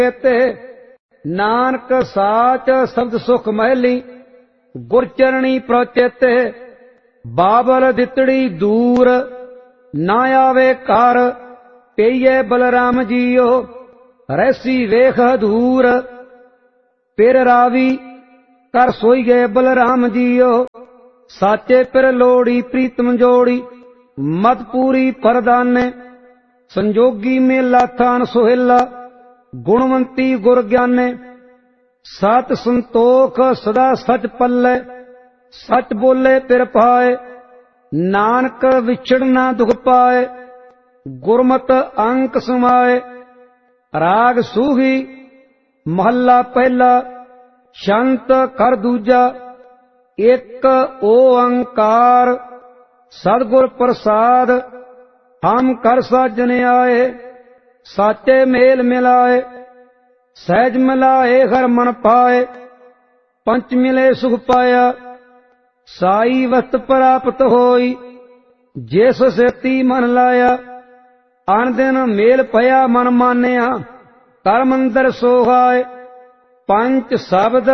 ਤੇ ਨਾਨਕ ਸਾਚ ਸ਼ਬਦ ਸੁਖ ਮਹਿਲੀ ਗੁਰ ਚਰਣੀ ਪ੍ਰਚੇਤੇ ਬਾਬਲ ਦਿੱਤੜੀ ਦੂਰ ਨਾ ਆਵੇ ਘਰ ਪਈਏ ਬਲਰਾਮ ਜੀਓ ਰਹਿਸੀ ਵੇਖ ਹਦੂਰ ਫਿਰ ਰਾਵੀ ਕਰ ਸੋਈ ਗਏ ਬਲਰਾਮ ਜੀਓ ਸਾਚੇ ਫਿਰ ਲੋੜੀ ਪ੍ਰੀਤਮ ਜੋੜੀ ਮਤ ਪੂਰੀ ਪਰਦਾਨੇ ਸੰਜੋਗੀ ਮੇਲਾ ਥਾਨ ਸੁਹੇਲਾ ਗੁਣਵੰਤੀ ਗੁਰ ਗਿਆਨੇ ਸਤ ਸੰਤੋਖ ਸਦਾ ਸਚ ਪੱਲੇ ਸਚ ਬੋਲੇ ਪਿਰ ਪਾਏ ਨਾਨਕ ਵਿਛੜ ਨਾ ਦੁਖ ਪਾਏ ਗੁਰਮਤਿ ਅੰਕ ਸਮਾਏ ਰਾਗ ਸੂਹੀ ਮਹੱਲਾ ਪਹਿਲਾ ਸ਼ੰਤ ਕਰ ਦੂਜਾ ਇੱਕ ਓੰਕਾਰ ਸਤਿਗੁਰ ਪ੍ਰਸਾਦ ਹਮ ਕਰ ਸਾਜਨ ਆਏ ਸਾਚੇ ਮੇਲ ਮਿਲਾਏ ਸਹਿਜ ਮਿਲਾਏ ਹਰ ਮਨ ਪਾਏ ਪੰਚ ਮਿਲੇ ਸੁਖ ਪਾਇਆ ਸਾਈ ਵਸਤ ਪ੍ਰਾਪਤ ਹੋਈ ਜਿਸ ਸੇਤੀ ਮਨ ਲਾਇਆ ਅਨ ਦਿਨ ਮੇਲ ਪਿਆ ਮਨ ਮਾਨਿਆ ਕਰ ਮੰਦਰ ਸੋਹਾਏ ਪੰਚ ਸ਼ਬਦ